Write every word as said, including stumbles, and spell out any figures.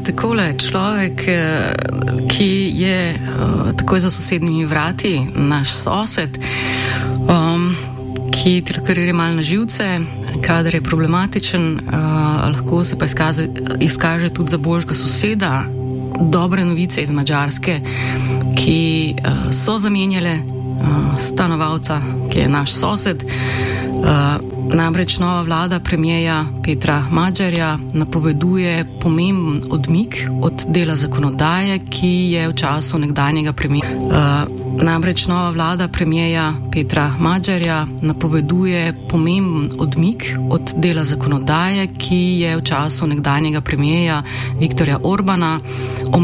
takole človek, ki je takoj za sosednjimi vrati, naš sosed, um, ki ti kar je malo na živce, kadar je problematičen, uh, lahko se pa izkaze, izkaže tudi za božjega soseda. Dobre novice iz Madžarske, ki uh, so zamenjale uh, stanovalca, ki je naš sosed. Uh, namreč nova vlada premijeja Petra Madžarja napoveduje pomemben odmik od dela zakonodaje, ki je v času nekdanjega premijeja. Uh, namreč nova vlada premijeja Petra Madžarja napoveduje pomemben odmik od dela zakonodaje, ki je v času nekdanjega premijeja Viktorja Orbana